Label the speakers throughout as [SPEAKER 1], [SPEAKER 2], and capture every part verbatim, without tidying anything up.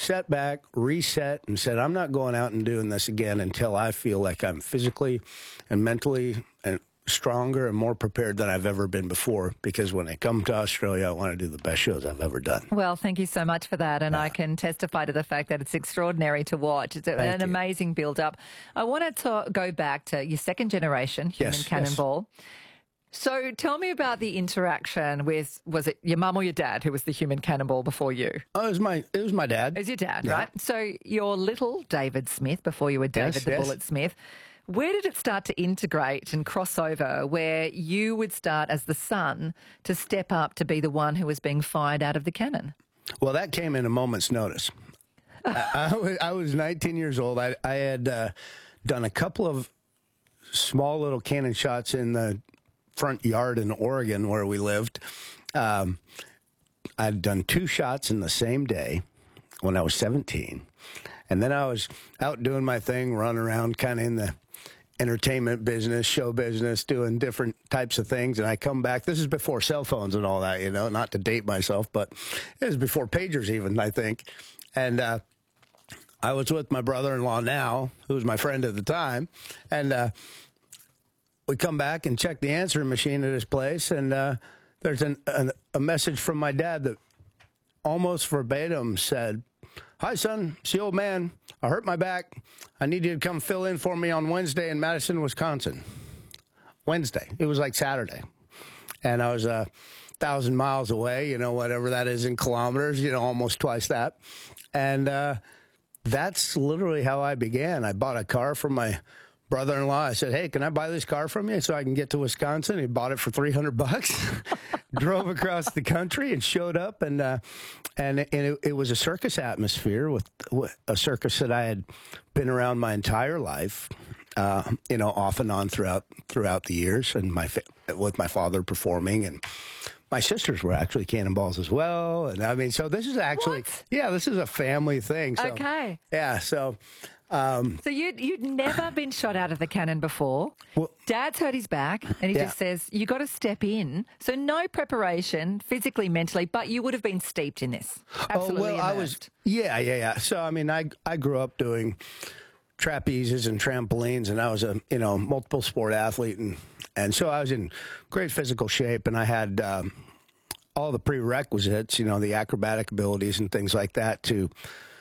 [SPEAKER 1] sat back, reset, and said, I'm not going out and doing this again until I feel like I'm physically and mentally and stronger and more prepared than I've ever been before, because when I come to Australia, I want to do the best shows I've ever done.
[SPEAKER 2] Well, thank you so much for that, and
[SPEAKER 1] Yeah.
[SPEAKER 2] I can testify to the fact that it's extraordinary to watch. It's
[SPEAKER 1] Thank
[SPEAKER 2] an
[SPEAKER 1] you.
[SPEAKER 2] amazing build-up. I want to go back to your second generation, Human
[SPEAKER 1] Yes, yes.
[SPEAKER 2] Cannonball. So tell me about the interaction with, was it your mum or your dad who was the Human Cannonball before you?
[SPEAKER 1] Oh, it was my, it was my dad.
[SPEAKER 2] It was your dad,
[SPEAKER 1] Yeah.
[SPEAKER 2] right? So your little David Smith, before you were David
[SPEAKER 1] Yes,
[SPEAKER 2] the
[SPEAKER 1] yes.
[SPEAKER 2] Bullet Smith, where did it start to integrate and cross over where you would start as the son to step up to be the one who was being fired out of the cannon?
[SPEAKER 1] Well, that came in a moment's notice. I, I, was, I was nineteen years old. I, I had uh, done a couple of small little cannon shots in the front yard in Oregon where we lived. Um, I'd done two shots in the same day when I was seventeen. And then I was out doing my thing, running around kind of in the entertainment business, show business, doing different types of things. And I come back. This is before cell phones and all that, you know, not to date myself, but it was before pagers even, I think. And uh, I was with my brother-in-law now, who was my friend at the time. And uh, we come back and check the answering machine at his place. And uh, there's an, an, a message from my dad that almost verbatim said, "Hi, son, it's the old man. I hurt my back. I need you to come fill in for me on Wednesday in Madison, Wisconsin." Wednesday. It was like Saturday. And I was a thousand miles away, you know, whatever that is in kilometers, you know, almost twice that. And uh, that's literally how I began. I bought a car from my brother-in-law. I said, "Hey, can I buy this car from you so I can get to Wisconsin?" He bought it for three hundred bucks, drove across the country and showed up. And, uh, and, and it, it was a circus atmosphere with, with a circus that I had been around my entire life, uh, you know, off and on throughout, throughout the years, and my, fa- with my father performing, and my sisters were actually cannonballs as well. And I mean, so this is actually,
[SPEAKER 2] What?
[SPEAKER 1] yeah, this is a family thing. So,
[SPEAKER 2] Okay.
[SPEAKER 1] Yeah. So, um,
[SPEAKER 2] So you'd, you'd never been shot out of the cannon before.
[SPEAKER 1] Well-
[SPEAKER 2] Dad's hurt his back and he
[SPEAKER 1] Yeah.
[SPEAKER 2] just says, you got to step in. So no preparation, physically, mentally, but you would have been steeped in this. Absolutely
[SPEAKER 1] Oh, well, I was,
[SPEAKER 2] immersed.
[SPEAKER 1] yeah, yeah, yeah. So, I mean, I, I grew up doing trapezes and trampolines, and I was a, you know, multiple sport athlete. And, and so I was in great physical shape, and I had um, all the prerequisites, you know, the acrobatic abilities and things like that to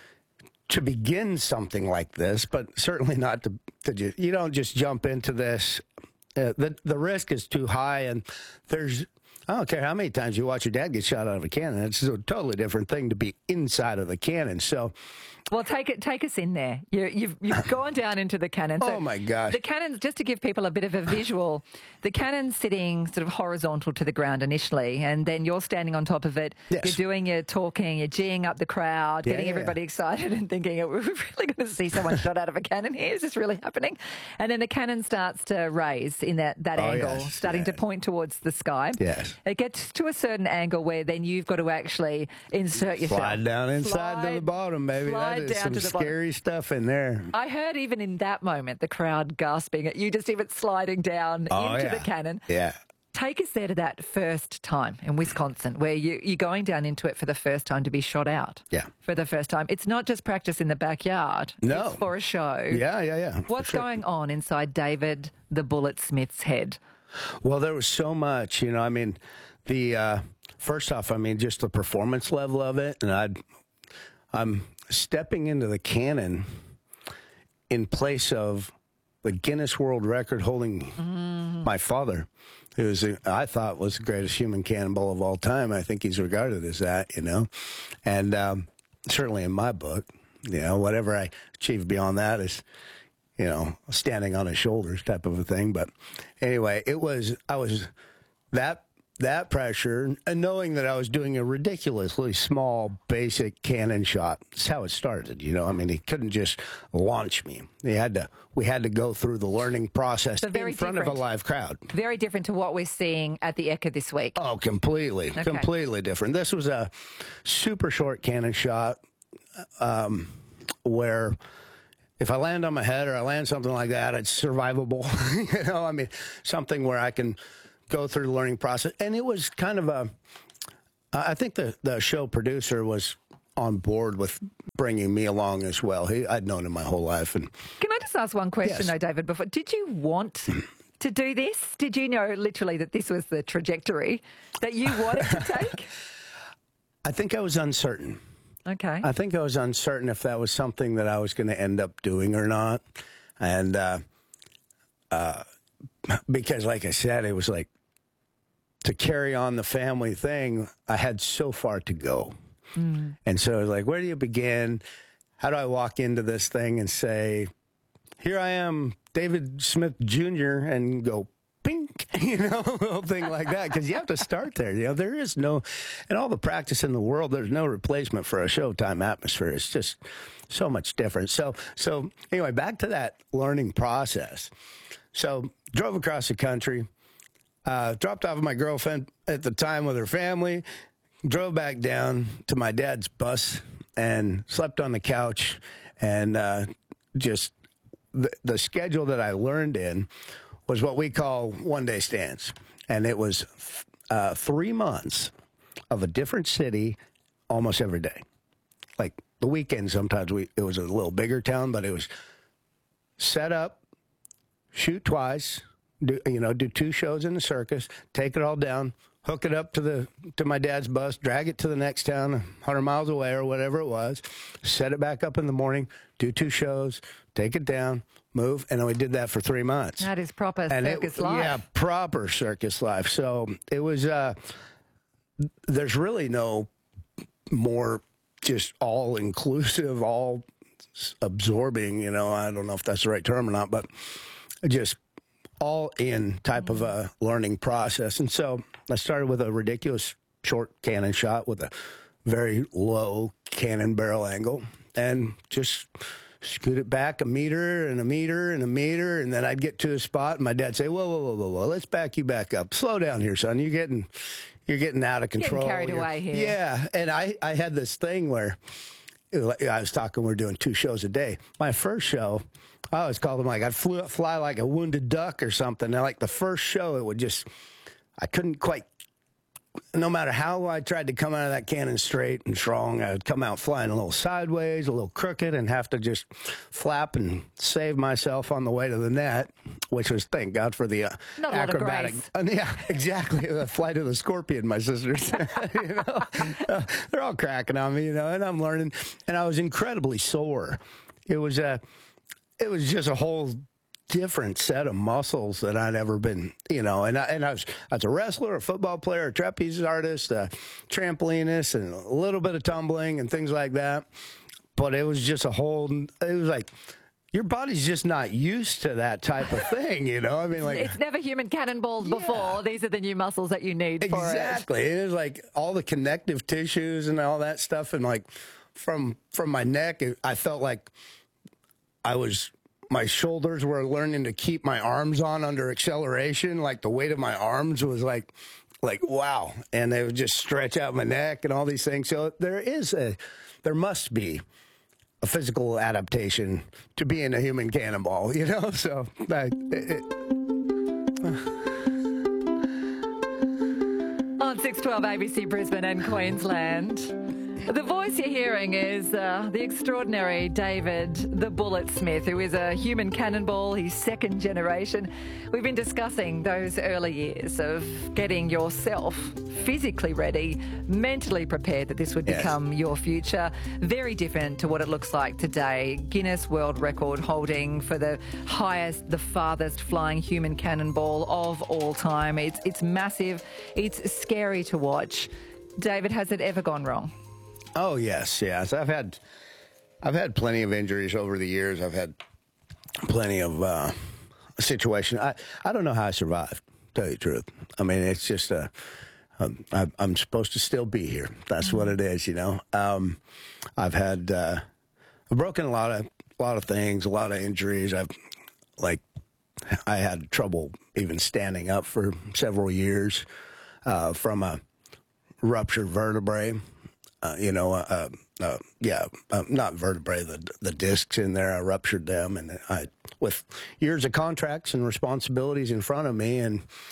[SPEAKER 1] to begin something like this, but certainly not to, to ju- you don't just jump into this. Uh, the, the risk is too high, and there's, I don't care how many times you watch your dad get shot out of a cannon. It's a totally different thing to be inside of the cannon. So,
[SPEAKER 2] Well, take it. Take us in there. You, you've you've gone down into the cannon. So
[SPEAKER 1] oh my gosh.
[SPEAKER 2] The cannon's, just to give people a bit of a visual, the cannon's sitting sort of horizontal to the ground initially, and then you're standing on top of it.
[SPEAKER 1] Yes.
[SPEAKER 2] You're doing your talking, you're geeing up the crowd,
[SPEAKER 1] Yeah,
[SPEAKER 2] getting
[SPEAKER 1] yeah,
[SPEAKER 2] everybody excited and thinking, are we really going to see someone shot out of a cannon here? Is this really happening? And then the cannon starts to raise in that, that
[SPEAKER 1] Oh,
[SPEAKER 2] angle,
[SPEAKER 1] yes,
[SPEAKER 2] starting to
[SPEAKER 1] yeah.
[SPEAKER 2] point towards the sky.
[SPEAKER 1] Yes.
[SPEAKER 2] It gets to a certain angle where then you've got to actually insert yourself.
[SPEAKER 1] Slide down inside to the
[SPEAKER 2] Slide-
[SPEAKER 1] bottom, baby.
[SPEAKER 2] slide
[SPEAKER 1] That is
[SPEAKER 2] down
[SPEAKER 1] some
[SPEAKER 2] to the bottom.
[SPEAKER 1] scary stuff in there.
[SPEAKER 2] I heard even in that moment the crowd gasping at you, just even sliding down
[SPEAKER 1] Oh,
[SPEAKER 2] into
[SPEAKER 1] yeah.
[SPEAKER 2] the cannon.
[SPEAKER 1] Yeah.
[SPEAKER 2] Take us there to that first time in Wisconsin where you, you're going down into it for the first time to be shot out.
[SPEAKER 1] Yeah.
[SPEAKER 2] For the first time. It's not just practice in the backyard.
[SPEAKER 1] No.
[SPEAKER 2] It's for a show.
[SPEAKER 1] Yeah, yeah, yeah. for
[SPEAKER 2] What's
[SPEAKER 1] sure.
[SPEAKER 2] going on inside David the Bullet Smith's head?
[SPEAKER 1] Well, there was so much, you know, I mean, the, uh, first off, I mean, just the performance level of it. And I'd, I'm stepping into the cannon in place of the Guinness World Record holding
[SPEAKER 2] Mm.
[SPEAKER 1] my father, who was, a, I thought was the greatest human cannonball of all time. I think he's regarded as that, you know, and um, certainly in my book, you know, whatever I achieve beyond that is, you know, standing on his shoulders type of a thing. But anyway, it was, I was that, that pressure, and knowing that I was doing a ridiculously small, basic cannon shot. That's how it started, you know. I mean, he couldn't just launch me. He had to. We had to go through the learning process
[SPEAKER 2] So very
[SPEAKER 1] in front of
[SPEAKER 2] different.
[SPEAKER 1] a live crowd.
[SPEAKER 2] Very different to what we're seeing at the Eka this week.
[SPEAKER 1] Oh, completely,
[SPEAKER 2] Okay.
[SPEAKER 1] completely different. This was a super short cannon shot, um, where if I land on my head or I land something like that, it's survivable. you know, I mean, something where I can go through the learning process. And it was kind of a, I think the, the show producer was on board with bringing me along as well. He, I'd known him my whole life. And
[SPEAKER 2] can I just ask one question,
[SPEAKER 1] yes.
[SPEAKER 2] though, David? Before, did you want to do this? Did you know literally that this was the trajectory that you wanted to take?
[SPEAKER 1] I think I was uncertain.
[SPEAKER 2] Okay.
[SPEAKER 1] I think I was uncertain if that was something that I was going to end up doing or not. And uh, uh, because, like I said, it was like to carry on the family thing, I had so far to go. Mm. And so I was like, where do you begin? How do I walk into this thing and say, here I am, David Smith Junior, and go, pink, you know, a little thing like that, because you have to start there. You know, there is no, and all the practice in the world, there's no replacement for a Showtime atmosphere. It's just so much different. So, so anyway, back to that learning process. So drove across the country, uh, dropped off my girlfriend at the time with her family, drove back down to my dad's bus and slept on the couch, and uh, just the, the schedule that I learned in was what we call one-day stands. And it was uh, three months of a different city almost every day. Like the weekend, sometimes we it was a little bigger town, but it was set up, shoot twice, do, you know, do two shows in the circus, take it all down, hook it up to the to my dad's bus, drag it to the next town, one hundred miles away or whatever it was, set it back up in the morning, do two shows, take it down, move, and we did that for three months.
[SPEAKER 2] That is proper
[SPEAKER 1] and
[SPEAKER 2] circus
[SPEAKER 1] it,
[SPEAKER 2] life.
[SPEAKER 1] Yeah, proper circus life. So it was, uh, there's really no more just all-inclusive, all-absorbing, you know, I don't know if that's the right term or not, but just all-in type of a learning process. And so I started with a ridiculous short cannon shot with a very low cannon barrel angle, and just scoot it back a meter and a meter and a meter, and then I'd get to a spot, and my dad'd say, whoa, whoa, whoa, whoa, whoa, let's back you back up. Slow down here, son. You're getting, you're getting out of control.
[SPEAKER 2] Getting carried
[SPEAKER 1] You're,
[SPEAKER 2] away here.
[SPEAKER 1] Yeah, and I, I had this thing where I was talking, we we're doing two shows a day. My first show, I always called them like I'd flew, fly like a wounded duck or something. And like the first show, it would just, I couldn't quite, no matter how I tried to come out of that cannon straight and strong, I would come out flying a little sideways, a little crooked, and have to just flap and save myself on the way to the net, which was, thank God for the uh,
[SPEAKER 2] Not
[SPEAKER 1] acrobatic.
[SPEAKER 2] A lot of
[SPEAKER 1] Uh, yeah, exactly. The flight of the scorpion, my sisters. you know, uh, they're all cracking on me, you know, and I'm learning. And I was incredibly sore. It was a, it was just a whole different set of muscles that I'd ever been, you know, and I, and I was, I was a wrestler, a football player, a trapeze artist, a trampolinist, and a little bit of tumbling and things like that. But it was just a whole, it was like, your body's just not used to that type of thing, you know? I mean, like,
[SPEAKER 2] it's never human cannonballed
[SPEAKER 1] yeah.
[SPEAKER 2] before. These are the new muscles that you need for
[SPEAKER 1] exactly.
[SPEAKER 2] it.
[SPEAKER 1] It was like all the connective tissues and all that stuff. And like from, from my neck, it, I felt like I was, my shoulders were learning to keep my arms on under acceleration. Like the weight of my arms was like, like, wow. And they would just stretch out my neck and all these things. So there is a, there must be a physical adaptation to being a human cannonball, you know? So I, it, it,
[SPEAKER 2] on six twelve A B C Brisbane and Queensland. The voice you're hearing is uh, the extraordinary David the Bullet Smith, who is a human cannonball. He's second generation. We've been discussing those early years of getting yourself physically ready, mentally prepared that this would
[SPEAKER 1] yes.
[SPEAKER 2] become your future. Very different to what it looks like today. Guinness World Record holding for the highest, the farthest flying human cannonball of all time. It's, it's massive. It's scary to watch. David, has it ever gone wrong?
[SPEAKER 1] Oh yes, yes. I've had, I've had plenty of injuries over the years. I've had plenty of uh, situations. I, I don't know how I survived. To tell you the truth. I mean, it's just a. Um, I, I'm supposed to still be here. That's what it is, you know. Um, I've had, uh, I've broken a lot of, a lot of things, a lot of injuries. I've, like, I had trouble even standing up for several years uh, from a ruptured vertebrae. Uh, you know, uh, uh, yeah, uh, not vertebrae, the the discs in there, I ruptured them, and I, with years of contracts and responsibilities in front of me, and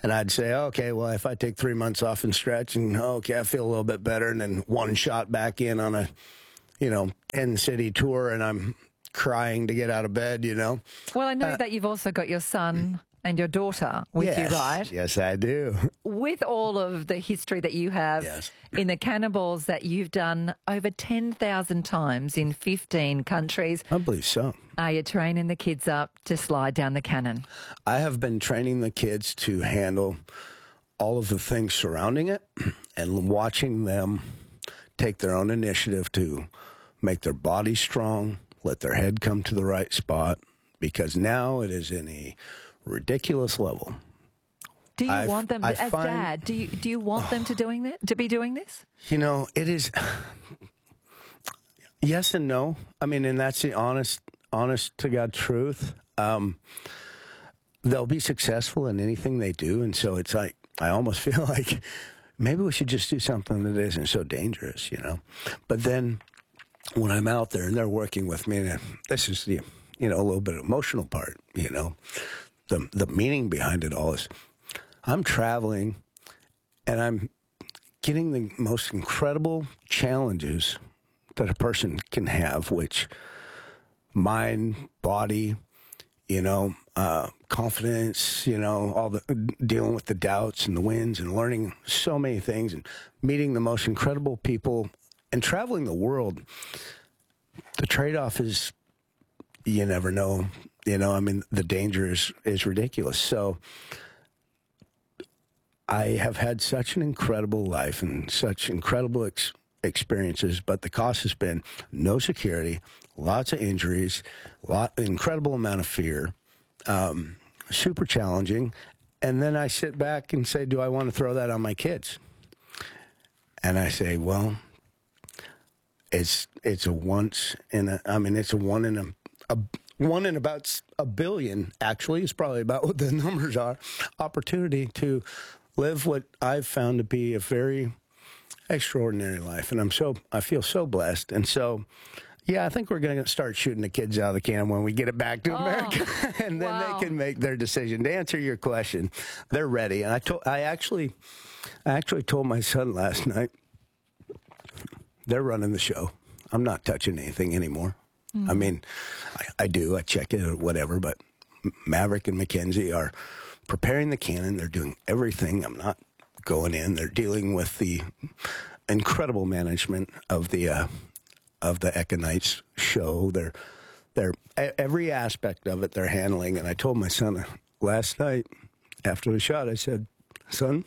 [SPEAKER 1] And I'd say, okay, well, if I take three months off and stretch and, okay, I feel a little bit better, and then one shot back in on a, you know, ten-city tour, and I'm crying to get out of bed, you know.
[SPEAKER 2] Well, I know
[SPEAKER 1] Uh,
[SPEAKER 2] that you've also got your son and your daughter with
[SPEAKER 1] yes,
[SPEAKER 2] you, right?
[SPEAKER 1] Yes, I do.
[SPEAKER 2] With all of the history that you have
[SPEAKER 1] Yes.
[SPEAKER 2] in the cannonballs that you've done over ten thousand times in fifteen countries,
[SPEAKER 1] I believe so.
[SPEAKER 2] are you training the kids up to slide down the cannon?
[SPEAKER 1] I have been training the kids to handle all of the things surrounding it and watching them take their own initiative to make their body strong, let their head come to the right spot, because now it is in a ridiculous level.
[SPEAKER 2] Do you
[SPEAKER 1] I've-
[SPEAKER 2] want them,
[SPEAKER 1] I
[SPEAKER 2] as
[SPEAKER 1] find-
[SPEAKER 2] dad, do you, do you want them to doing that, to be doing this?
[SPEAKER 1] You know, it is yes and no. I mean, and that's the honest, honest to God truth. Um, they'll be successful in anything they do, and so it's like I almost feel like maybe we should just do something that isn't so dangerous, you know. But then when I'm out there and they're working with me, and this is the you know a little bit emotional part, you know, the the meaning behind it all is I'm traveling and I'm getting the most incredible challenges that a person can have, which mind, body, you know, uh, confidence, you know, all the dealing with the doubts and the wins and learning so many things and meeting the most incredible people and traveling the world. The trade-off is you never know, you know, I mean, the danger is, is ridiculous. So I have had such an incredible life and such incredible ex- experiences, but the cost has been no security, lots of injuries, lot incredible amount of fear, um, super challenging. And then I sit back and say, do I want to throw that on my kids? And I say, well, it's it's a once in a, I mean, it's a one in a, a one in about a billion, actually, is probably about what the numbers are, opportunity to live what I've found to be a very extraordinary life. And I'm so, I feel so blessed. And so, yeah, I think we're going to start shooting the kids out of the can when we get it back to
[SPEAKER 2] Oh,
[SPEAKER 1] America. And then
[SPEAKER 2] wow.
[SPEAKER 1] they can make their decision. To answer your question, they're ready. And I told, I actually, I actually told my son last night, they're running the show. I'm not touching anything anymore. Mm. I mean, I, I do, I check it or whatever, but Maverick and Mackenzie are preparing the cannon. They're doing everything. I'm not going in. They're dealing with the incredible management of the uh, of the Echinites show. They're they're every aspect of it they're handling. And I told my son last night after the shot, I said, son,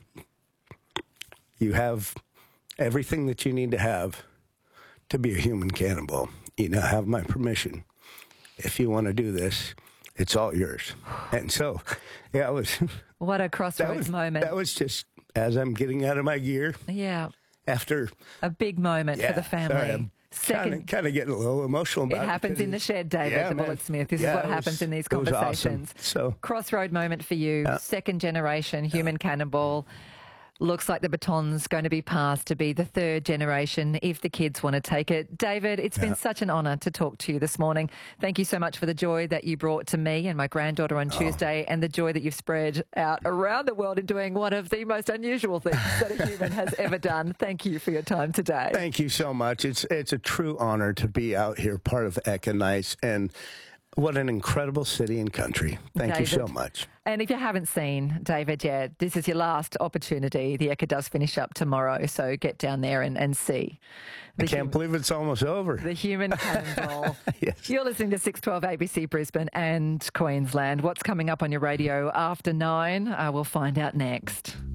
[SPEAKER 1] you have everything that you need to have to be a human cannonball. You now have my permission. If you want to do this, it's all yours. And so, yeah, it was.
[SPEAKER 2] What a crossroads
[SPEAKER 1] that was,
[SPEAKER 2] moment.
[SPEAKER 1] That was just as I'm getting out of my gear.
[SPEAKER 2] Yeah.
[SPEAKER 1] After.
[SPEAKER 2] A big moment
[SPEAKER 1] yeah,
[SPEAKER 2] for the family.
[SPEAKER 1] Sorry, I'm
[SPEAKER 2] Second.
[SPEAKER 1] Kind of getting a little emotional about
[SPEAKER 2] it.
[SPEAKER 1] It
[SPEAKER 2] happens in the shed, David,
[SPEAKER 1] yeah,
[SPEAKER 2] the
[SPEAKER 1] man.
[SPEAKER 2] Bullet Smith. This
[SPEAKER 1] yeah,
[SPEAKER 2] is what
[SPEAKER 1] was,
[SPEAKER 2] happens in these
[SPEAKER 1] it was
[SPEAKER 2] conversations.
[SPEAKER 1] awesome. So,
[SPEAKER 2] crossroad moment for you.
[SPEAKER 1] Yeah.
[SPEAKER 2] Second generation human cannonball. Looks like the baton's going to be passed to be the third generation if the kids want to take it. David, it's been
[SPEAKER 1] Yeah.
[SPEAKER 2] such an honour to talk to you this morning. Thank you so much for the joy that you brought to me and my granddaughter on
[SPEAKER 1] Oh.
[SPEAKER 2] Tuesday, and the joy that you've spread out around the world in doing one of the most unusual things that a human has ever done. Thank you for your time today.
[SPEAKER 1] Thank you so much. It's it's a true honor to be out here, part of Echinites, and what an incredible city and country. Thank
[SPEAKER 2] David.
[SPEAKER 1] you so much.
[SPEAKER 2] And if you haven't seen David yet, this is your last opportunity. The Eka does finish up tomorrow, so get down there and, and see.
[SPEAKER 1] I can't believe it's almost over.
[SPEAKER 2] The human cannonball.
[SPEAKER 1] Yes.
[SPEAKER 2] You're listening to six twelve A B C Brisbane and Queensland. What's coming up on your radio after nine? Uh, we'll find out next.